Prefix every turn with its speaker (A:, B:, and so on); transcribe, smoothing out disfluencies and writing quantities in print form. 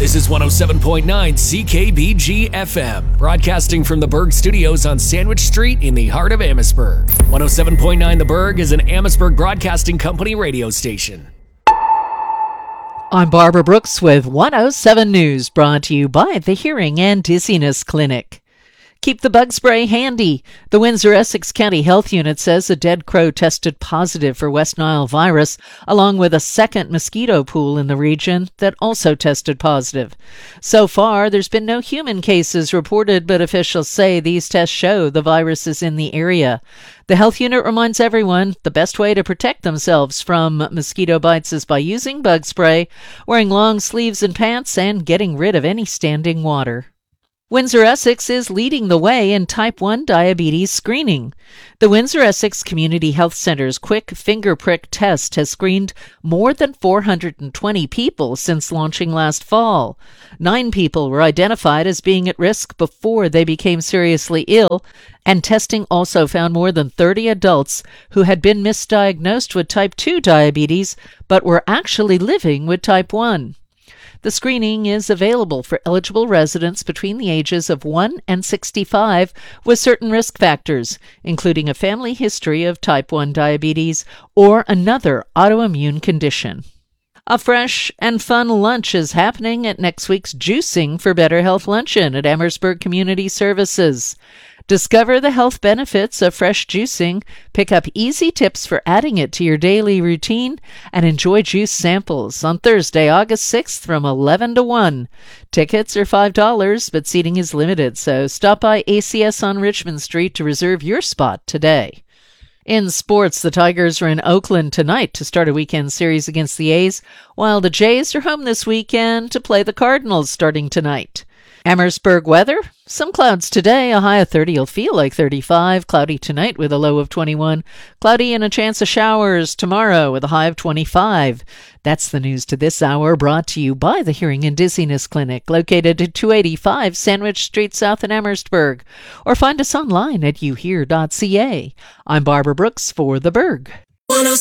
A: This is 107.9 CKBG FM, broadcasting from the Berg Studios on Sandwich Street in the heart of Amherstburg. 107.9 The Berg is an Amherstburg Broadcasting Company radio station.
B: I'm Barbara Brooks with 107 News, brought to you by the Hearing and Dizziness Clinic. Keep the bug spray handy. The Windsor-Essex County Health Unit says a dead crow tested positive for West Nile virus, along with a second mosquito pool in the region that also tested positive. So far, there's been no human cases reported, but officials say these tests show the virus is in the area. The health unit reminds everyone the best way to protect themselves from mosquito bites is by using bug spray, wearing long sleeves and pants, and getting rid of any standing water. Windsor-Essex is leading the way in type 1 diabetes screening. The Windsor-Essex Community Health Center's quick finger prick test has screened more than 420 people since launching last fall. 9 people were identified as being at risk before they became seriously ill, and testing also found more than 30 adults who had been misdiagnosed with type 2 diabetes but were actually living with type 1. The screening is available for eligible residents between the ages of 1 and 65 with certain risk factors, including a family history of type 1 diabetes or another autoimmune condition. A fresh and fun lunch is happening at next week's Juicing for Better Health Luncheon at Amherstburg Community Services. Discover the health benefits of fresh juicing, pick up easy tips for adding it to your daily routine, and enjoy juice samples on Thursday, August 6th from 11 to 1. Tickets are $5, but seating is limited, so stop by ACS on Richmond Street to reserve your spot today. In sports, the Tigers are in Oakland tonight to start a weekend series against the A's, while the Jays are home this weekend to play the Cardinals starting tonight. Amherstburg weather, some clouds today, a high of 30 will feel like 35, cloudy tonight with a low of 21, cloudy and a chance of showers tomorrow with a high of 25. That's the news to this hour, brought to you by the Hearing and Dizziness Clinic, located at 285 Sandwich Street South in Amherstburg, or find us online at youhear.ca. I'm Barbara Brooks for The Berg. 107.